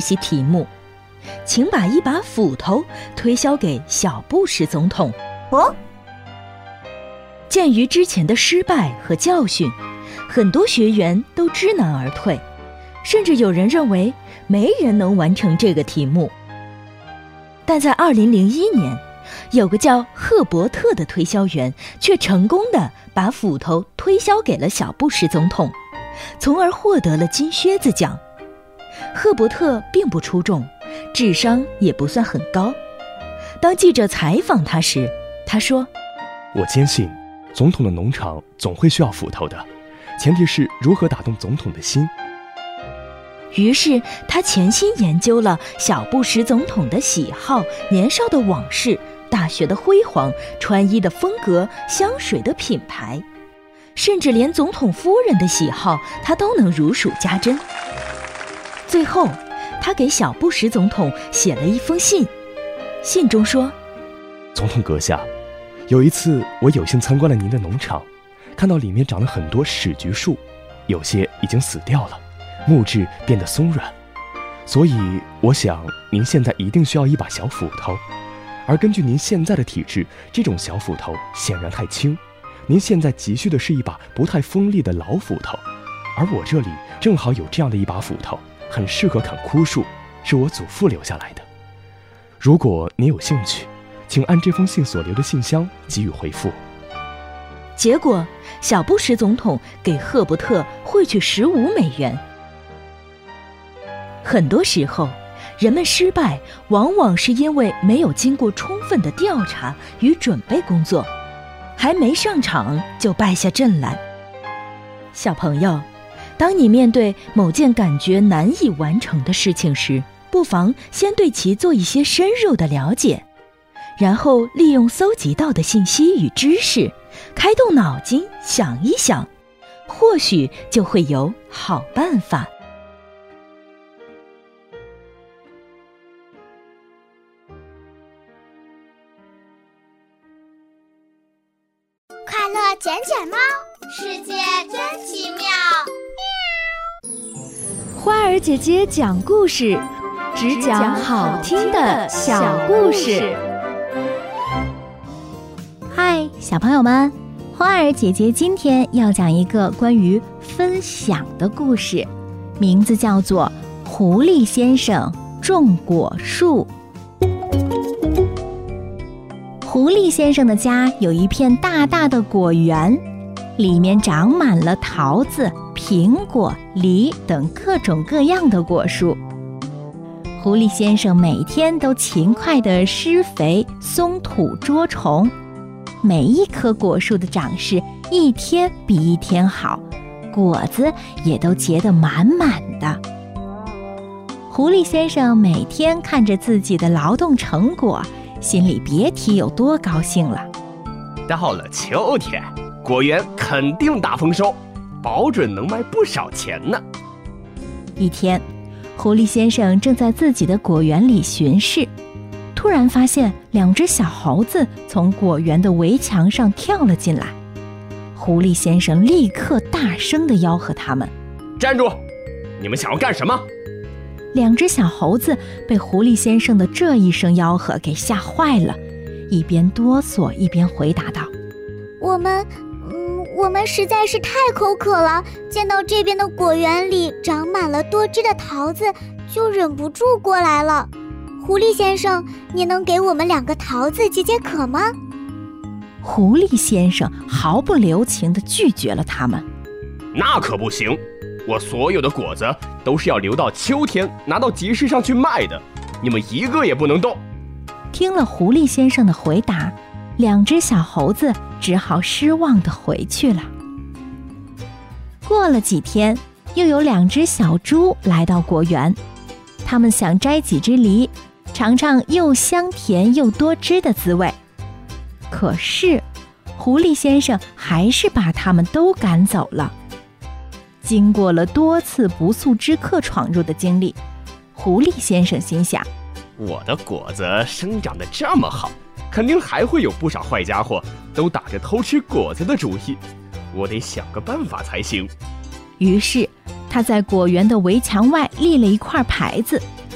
习题目，请把一把斧头推销给小布什总统。鉴于之前的失败和教训，很多学员都知难而退，甚至有人认为没人能完成这个题目。但在2001年，有个叫赫伯特的推销员却成功地把斧头推销给了小布什总统，从而获得了金靴子奖。赫伯特并不出众，智商也不算很高。当记者采访他时，他说： 我坚信总统的农场总会需要斧头的，前提是如何打动总统的心。 于是他潜心研究了小布什总统的喜好、年少的往事、大学的辉煌、穿衣的风格、香水的品牌，甚至连总统夫人的喜好他都能如数家珍。最后他给小布什总统写了一封信，信中说： 总统阁下，有一次我有幸参观了您的农场，看到里面长了很多史菊树，有些已经死掉了，木质变得松软，所以我想您现在一定需要一把小斧头，而根据您现在的体质，这种小斧头显然太轻，您现在急需的是一把不太锋利的老斧头，而我这里正好有这样的一把斧头，很适合砍枯树，是我祖父留下来的。如果您有兴趣，请按这封信所留的信箱给予回复。 结果小布什总统给赫伯特汇去15美元。很多时候人们失败往往是因为没有经过充分的调查与准备工作，还没上场就败下阵来。小朋友，当你面对某件感觉难以完成的事情时，不妨先对其做一些深入的了解，然后利用搜集到的信息与知识，开动脑筋想一想，或许就会有好办法。 快乐捡捡猫，世界真奇妙。 花儿姐姐讲故事，只讲好听的小故事。 嗨，小朋友们，花儿姐姐今天要讲一个关于分享的故事，名字叫做《狐狸先生种果树》。狐狸先生的家有一片大大的果园，里面长满了桃子、苹果、梨等各种各样的果树。狐狸先生每天都勤快地施肥、松土、捉虫，每一棵果树的长势一天比一天好，果子也都结得满满的。狐狸先生每天看着自己的劳动成果，心里别提有多高兴了。 到了秋天，果园肯定大丰收，保准能卖不少钱呢。 一天，狐狸先生正在自己的果园里巡视，突然发现2只小猴子从果园的围墙上跳了进来。狐狸先生立刻大声地吆喝他们： 站住！你们想要干什么 ？2只小猴子被狐狸先生的这一声吆喝给吓坏了，一边哆嗦一边回答道： 我们实在是太口渴了，见到这边的果园里长满了多汁的桃子，就忍不住过来了。狐狸先生，你能给我们2个桃子解解渴吗？ 狐狸先生毫不留情地拒绝了他们。 那可不行，我所有的果子都是要留到秋天拿到集市上去卖的，你们一个也不能动。 听了狐狸先生的回答，2只小猴子只好失望地回去了。过了几天，又有2只小猪来到果园，他们想摘几只梨，尝尝又香甜又多汁的滋味。可是狐狸先生还是把他们都赶走了。经过了多次不速之客闯入的经历，狐狸先生心想： 我的果子生长得这么好，肯定还会有不少坏家伙都打着偷吃果子的主意，我得想个办法才行。 于是他在果园的围墙外立了一块牌子，